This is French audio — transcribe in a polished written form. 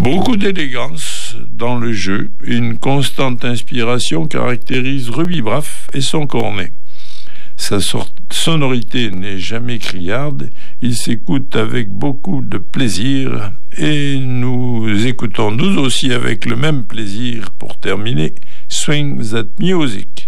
Beaucoup d'élégance dans le jeu, une constante inspiration caractérise Ruby Braff et son cornet. Sa sonorité n'est jamais criarde, il s'écoute avec beaucoup de plaisir et nous écoutons nous aussi avec le même plaisir pour terminer Swing That Music.